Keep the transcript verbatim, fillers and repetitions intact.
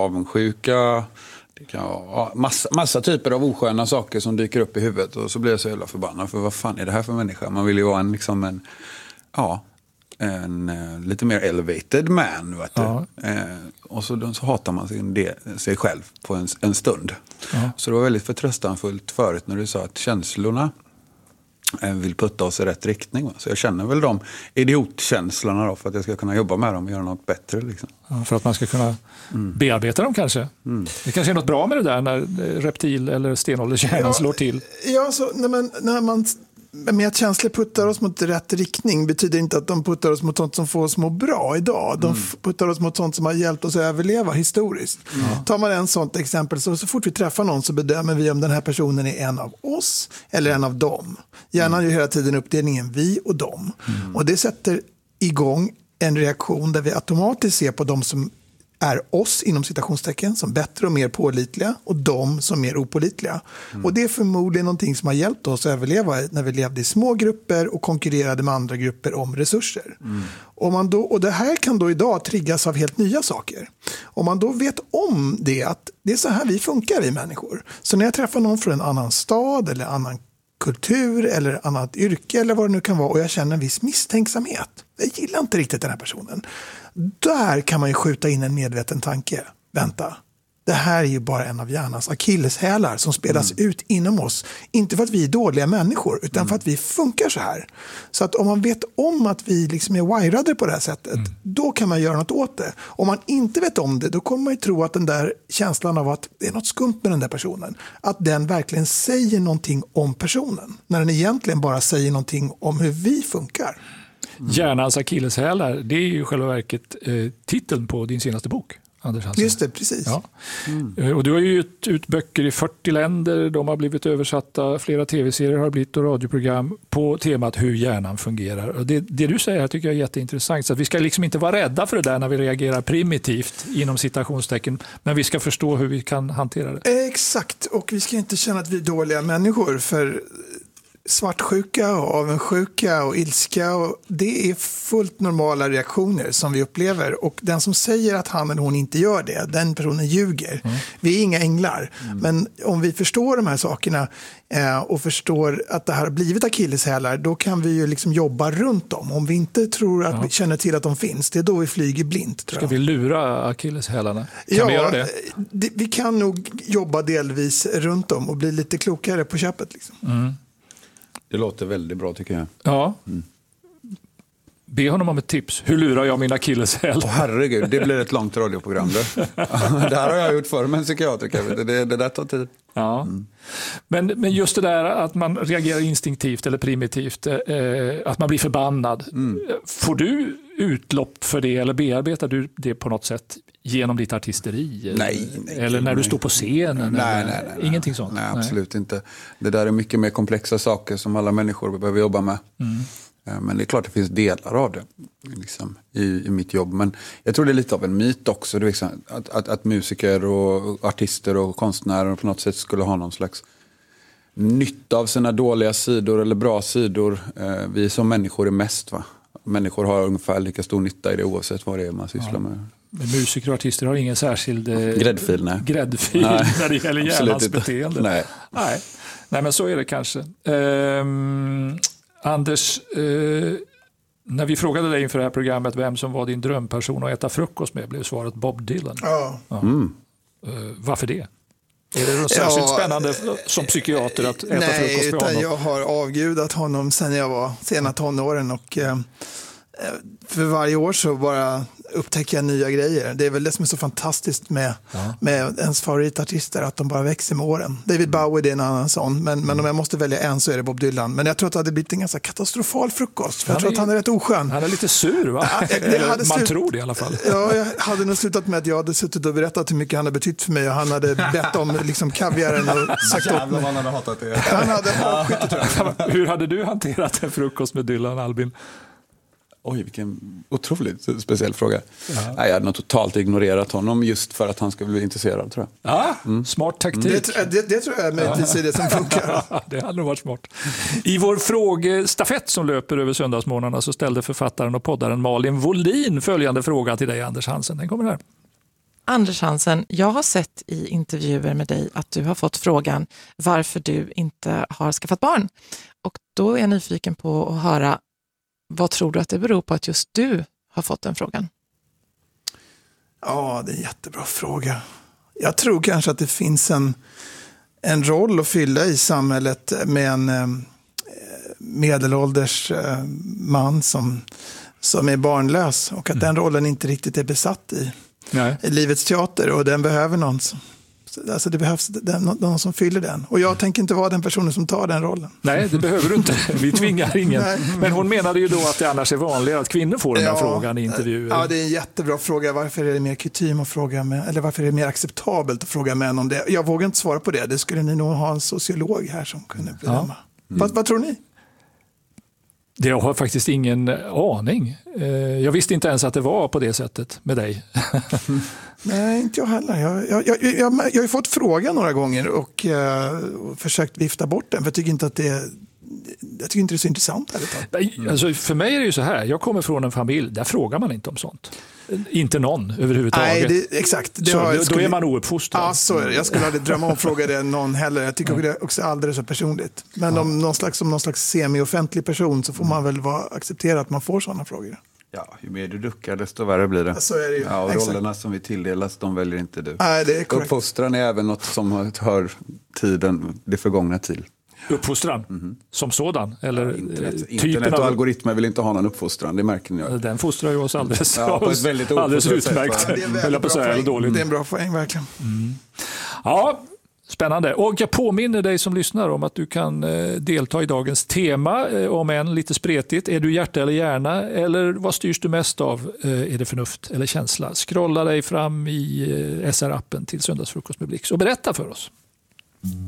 avundsjuka. Det kan vara massa, massa typer av osköna saker som dyker upp i huvudet. Och så blir jag så jävla förbannad. För vad fan är det här för människa? Man vill ju vara en, liksom en, ja, en uh, lite mer elevated man. Vet du? Ja. Uh, och så, så hatar man sig, det, sig själv på en, en stund. Ja. Så det var väldigt förtröstanfullt förut när du sa att känslorna vill putta oss i rätt riktning. Så jag känner väl de idiotkänslorna då, för att jag ska kunna jobba med dem och göra något bättre. Liksom. Ja, för att man ska kunna mm. bearbeta dem kanske. Mm. Det kanske är något bra med det där när reptil- eller stenåldershjärnan ja, slår till. Ja, så när man, när man med att känslor puttar oss mot rätt riktning betyder inte att de puttar oss mot sånt som får oss må bra idag. De mm. puttar oss mot sånt som har hjälpt oss att överleva historiskt. Mm. Tar man en sånt exempel så, så fort vi träffar någon så bedömer vi om den här personen är en av oss eller en av dem. Hjärnan mm. gör hela tiden uppdelningen vi och dem. Mm. Och det sätter igång en reaktion där vi automatiskt ser på de som är oss inom citationstecken som bättre och mer pålitliga och de som mer opålitliga. Mm. Och det är förmodligen någonting som har hjälpt oss att överleva när vi levde i små grupper och konkurrerade med andra grupper om resurser. Mm. Och, man då, och det här kan då idag triggas av helt nya saker. Om man då vet om det, att det är så här vi funkar, vi människor. Så när jag träffar någon från en annan stad eller annan kultur eller annat yrke eller vad det nu kan vara och jag känner en viss misstänksamhet. Jag gillar inte riktigt den här personen. Där kan man ju skjuta in en medveten tanke. Vänta, det här är ju bara en av hjärnans akilleshälar som spelas mm. ut inom oss. Inte för att vi är dåliga människor utan mm. för att vi funkar så här. Så att om man vet om att vi liksom är wirade på det här sättet, mm. då kan man göra något åt det. Om man inte vet om det, då kommer man ju tro att den där känslan av att det är något skumt med den där personen, att den verkligen säger någonting om personen. När den egentligen bara säger någonting om hur vi funkar. Mm. Hjärnans akilleshälar, det är ju själva verket eh, titeln på din senaste bok, Anders Hansen. Just det, precis. Ja. Mm. Och du har ju gett ut böcker i fyrtio länder, de har blivit översatta, flera tv-serier har blivit och radioprogram på temat hur hjärnan fungerar. Och det, det du säger här tycker jag är jätteintressant, så att vi ska liksom inte vara rädda för det där när vi reagerar primitivt inom citationstecken, men vi ska förstå hur vi kan hantera det. Exakt, och vi ska inte känna att vi är dåliga människor, för svartsjuka och avundsjuka och ilska, och det är fullt normala reaktioner som vi upplever, och den som säger att han eller hon inte gör det, den personen ljuger. Mm. Vi är inga änglar, mm. men om vi förstår de här sakerna eh, och förstår att det här har blivit akilleshälar, då kan vi ju liksom jobba runt dem. Om vi inte tror att ja. vi känner till att de finns, det är då vi flyger blint. Tror Ska jag. vi lura akilleshälarna? Kan ja, vi göra det? det? Vi kan nog jobba delvis runt dem och bli lite klokare på köpet. Liksom. Mm. Det låter väldigt bra tycker jag. Ja. Mm. Be honom om ett tips. Hur lurar jag min akilleshäl? Åh, herregud, det blir ett långt radioprogram. Det, det här har jag gjort förr med en psykiatriker. Det, det där tar tid. Ja. Mm. Men, men just det där att man reagerar instinktivt eller primitivt, eh, att man blir förbannad. Mm. Får du utlopp för det eller bearbetar du det på något sätt genom ditt artisteri? Nej. nej eller när nej. du står på scenen? Nej, nej, nej, Ingenting sånt? Nej, absolut nej. inte. Det där är mycket mer komplexa saker som alla människor behöver jobba med. Mm. Men det är klart det finns delar av det liksom, i, i mitt jobb. Men jag tror det är lite av en myt också. Det liksom, att, att, att musiker och artister och konstnärer på något sätt skulle ha någon slags nytta av sina dåliga sidor eller bra sidor. Vi som människor är mest, va? Människor har ungefär lika stor nytta i det oavsett vad det är man sysslar ja. med. Men musiker och artister har ingen särskild eh, gräddfil, nej. gräddfil nej. när det gäller hjärnans beteende. Nej. Nej. nej, men så är det kanske. Ehm, Anders, eh, när vi frågade dig inför det här programmet vem som var din drömperson att äta frukost med, blev svaret Bob Dylan. Ja. ja. Mm. Eh, varför det? Är det något särskilt ja, spännande som psykiater att äta nej, frukost med honom? Nej, jag har avgudat honom sedan jag var sena tonåren, och eh, för varje år så bara upptäcker jag nya grejer. Det är väl det som är så fantastiskt med, ja. med ens favoritartister, att de bara växer med åren. David Bowie, det är en annan sån, men, mm. men om jag måste välja en så är det Bob Dylan. Men jag tror att det hade blivit en ganska katastrofal frukost, för jag tror är, att han är rätt oskön. Han är lite sur, va? Ja, Man slut... tror det i alla fall. Ja, jag hade nog slutat med att jag hade suttit och berättat hur mycket han hade betytt för mig, och han hade bett om liksom kaviaren och sagt upp mig. Han hade hatat det. Han hade avskytt det, tror jag. Hur hade du hanterat en frukost med Dylan, Albin? Oj, vilken otroligt speciell fråga. Nej, jag hade nog totalt ignorerat honom just för att han skulle bli intresserad, tror jag. Ja, mm. smart taktik. Det, det, det tror jag möjligtvis är det som funkar. Det hade nog varit smart. I vår frågestafett som löper över söndagsmorgnarna så ställde författaren och poddaren Malin Wollin följande fråga till dig, Anders Hansen. Den kommer här. Anders Hansen, jag har sett i intervjuer med dig att du har fått frågan varför du inte har skaffat barn. Och då är jag nyfiken på att höra, vad tror du att det beror på att just du har fått den frågan? Ja, det är en jättebra fråga. Jag tror kanske att det finns en, en roll att fylla i samhället med en eh, medelålders eh, man som, som är barnlös. Och att mm. den rollen inte riktigt är besatt i, Nej. i livets teater. Och den behöver någon som, alltså det behövs den, någon som fyller den. Och jag tänker inte vara den personen som tar den rollen. Nej, det behöver du inte. Vi tvingar ingen. Men hon menade ju då att det annars är vanligare att kvinnor får den här ja, frågan i intervjuer. Ja, det är en jättebra fråga. Varför är det mer kutym att fråga med, eller varför är det mer acceptabelt att fråga män om det? Jag vågar inte svara på det. Det skulle ni nog ha en sociolog här som kunde bedöma. Ja. Mm. Vad, vad tror ni? Jag har faktiskt ingen aning. Jag visste inte ens att det var på det sättet med dig. Nej, inte jag heller. Jag, jag, jag, jag, jag har ju fått frågan några gånger och, och försökt vifta bort den. För jag tycker inte att det är, jag tycker inte det är så intressant. Mm. Alltså, för mig är det ju så här. Jag kommer från en familj, där frågar man inte om sånt. Inte någon överhuvudtaget. Nej, det, exakt. Det så, har, då skulle, är man ouppfostrad. Ja, så är det. Jag skulle aldrig drömma om att fråga det någon heller. Jag tycker mm. det också är alldeles så personligt. Men ja. om någon slags, som någon slags semi-offentlig person så får man väl vara, acceptera att man får sådana frågor. Ja, ju mer du duckar desto värre blir det. Ja, så är det ju. Ja, och exakt. rollerna som vi tilldelas, de väljer inte du. Nej, det är korrekt. Uppfostran är även något som hör tiden, det förgångna till. Uppfostran mm-hmm. som sådan? Eller ja, internet, internet och av... algoritmer vill inte ha någon uppfostran, det märker ni. Den fostrar ju oss alldeles, ja, på ett väldigt alldeles utmärkt. Ja, det, är en säga, dåligt. det är en bra poäng, verkligen. Mm. Ja, spännande. Och jag påminner dig som lyssnar om att du kan eh, delta i dagens tema, eh, om än lite spretigt. Är du hjärta eller hjärna? Eller vad styrs du mest av? Eh, är det förnuft eller känsla? Scrolla dig fram i eh, S R-appen till Söndagsfrukost med Blix och berätta för oss.